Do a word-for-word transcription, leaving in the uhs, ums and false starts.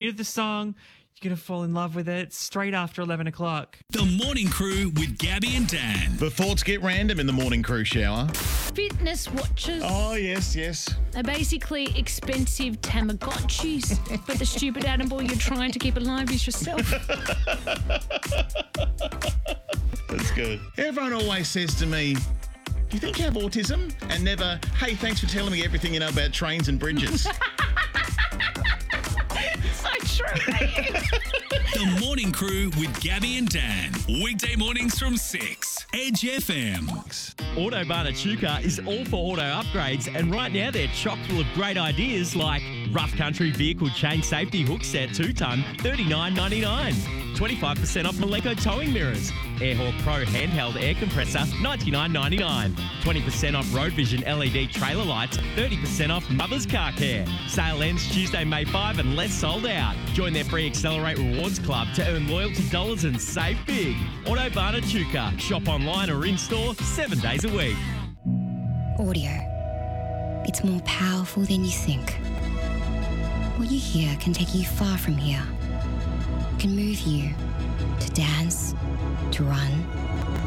of the song. You're going to fall in love with it straight after eleven o'clock. The Morning Crew with Gabby and Dan. The thoughts get random in the morning crew shower. Fitness watches Oh, yes, yes. are basically expensive Tamagotchis, but the stupid animal you're trying to keep alive is yourself. That's good. Everyone always says to me, do you think you have autism? And never, hey, thanks for telling me everything you know about trains and bridges. So true, mate. The Morning Crew with Gabby and Dan. Weekday mornings from six. Edge F M. Autobarn Echuca is all for auto upgrades, and right now they're chock full of great ideas like Rough Country Vehicle Chain Safety Hook Set two ton, thirty-nine ninety-nine. twenty-five percent off Malenko Towing Mirrors. Airhawk Pro Handheld Air Compressor, ninety-nine ninety-nine. twenty percent off Road Vision L E D Trailer Lights, thirty percent off Mother's Car Care. Sale ends Tuesday, May fifth and less sold out. Join their free Accelerate Rewards Club to earn loyalty dollars and save big. Autobarn Echuca. Shop online or in-store seven days a week. Audio. It's more powerful than you think. What you hear can take you far from here. Can move you to dance, to run,